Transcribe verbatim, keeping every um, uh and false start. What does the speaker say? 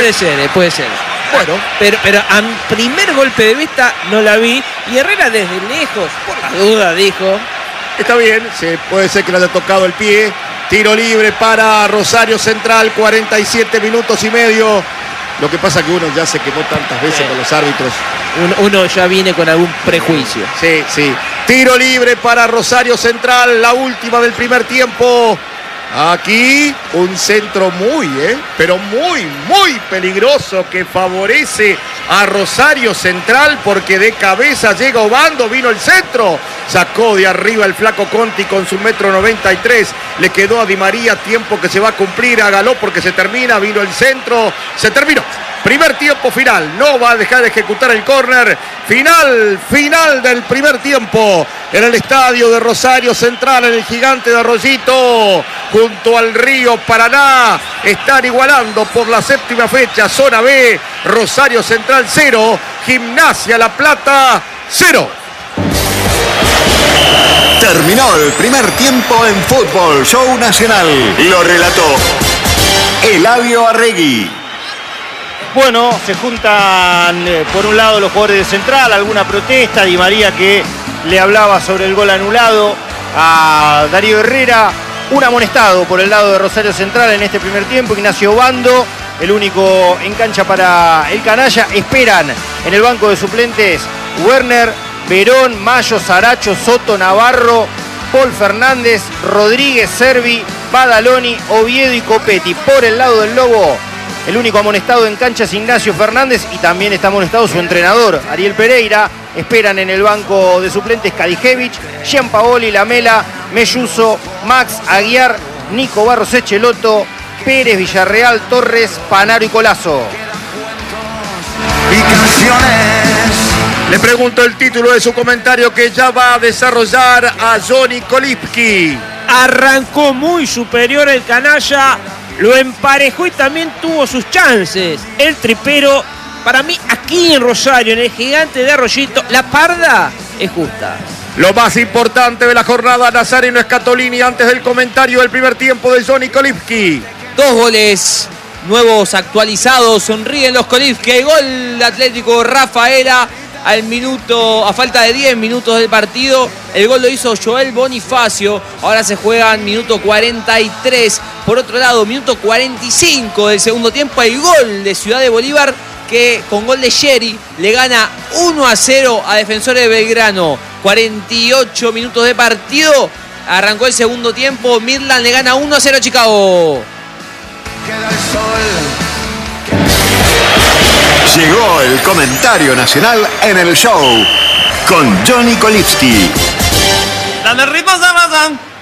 Puede ser, eh, puede ser. Bueno, pero, pero a primer golpe de vista no la vi. Y Herrera desde lejos, por la duda, dijo. Está bien, se puede ser que le haya tocado el pie. Tiro libre para Rosario Central, cuarenta y siete minutos y medio. Lo que pasa que uno ya se quemó tantas veces sí. con los árbitros. Uno, uno ya viene con algún prejuicio. Sí, sí. Tiro libre para Rosario Central, la última del primer tiempo. Aquí un centro muy, eh, pero muy, muy peligroso que favorece a Rosario Central porque de cabeza llega Obando, vino el centro, sacó de arriba el flaco Conti con su metro noventa y tres, le quedó a Di María, tiempo que se va a cumplir, hágalo porque se termina, vino el centro, se terminó. Primer tiempo final, no va a dejar de ejecutar el córner. Final, final del primer tiempo en el estadio de Rosario Central, en el Gigante de Arroyito, junto al río Paraná. Están igualando por la séptima fecha, zona B, Rosario Central cero, Gimnasia La Plata cero. Terminó el primer tiempo en Fútbol Show Nacional. Lo relató Eladio Arregui. Bueno, se juntan eh, por un lado los jugadores de Central, alguna protesta, Di María que le hablaba sobre el gol anulado a Darío Herrera, un amonestado por el lado de Rosario Central en este primer tiempo, Ignacio Obando, el único en cancha para el canalla. Esperan en el banco de suplentes Werner, Verón, Mayo, Saracho, Soto, Navarro, Paul Fernández, Rodríguez, Servi, Badaloni, Oviedo y Copetti. Por el lado del Lobo, el único amonestado en cancha es Ignacio Fernández y también está amonestado su entrenador, Ariel Pereira. Esperan en el banco de suplentes Kadijevich, Gianpaoli, Lamela, Melluso, Max, Aguiar, Nico Barros Echeloto, Pérez, Villarreal, Torres, Panaro y Colazo. Y canciones. Le pregunto el título de su comentario que ya va a desarrollar a Johnny Kolipski. Arrancó muy superior el canalla, lo emparejó y también tuvo sus chances. El tripero, para mí, aquí en Rosario, en el Gigante de Arroyito, la parda es justa. Lo más importante de la jornada, Nazareno Scatolini, antes del comentario del primer tiempo de Johnny Kolipski. Dos goles nuevos, actualizados, sonríen los Kolipski. Gol de Atlético Rafaela al minuto, a falta de diez minutos del partido. El gol lo hizo Joel Bonifacio. Ahora se juegan minuto cuarenta y tres. Por otro lado, minuto cuarenta y cinco del segundo tiempo, el gol de Ciudad de Bolívar, que con gol de Sherry le gana uno a cero a Defensores de Belgrano. cuarenta y ocho minutos de partido. Arrancó el segundo tiempo. Midland le gana uno a cero a Chicago. Queda el sol. Llegó el comentario nacional en el show con Johnny Kolipski. Dame ritmo, Amazon.